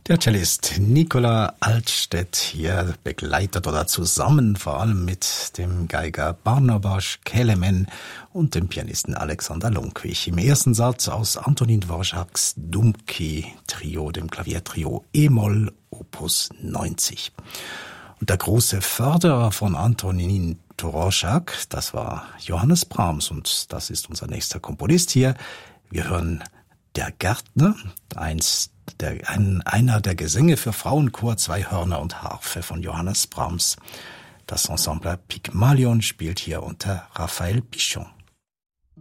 Der Cellist Nicola Altstedt hier begleitet oder zusammen vor allem mit dem Geiger Barnabas Kelemen und dem Pianisten Alexander Lundquist im ersten Satz aus Antonín Dvořáks Dumki-Trio, dem Klaviertrio E-Moll Opus 90. Und der große Förderer von Antonín Dvořák, das war Johannes Brahms und das ist unser nächster Komponist hier. Wir hören Der Gärtner, einer der Gesänge für Frauenchor, zwei Hörner und Harfe von Johannes Brahms. Das Ensemble Pygmalion spielt hier unter Raphael Pichon.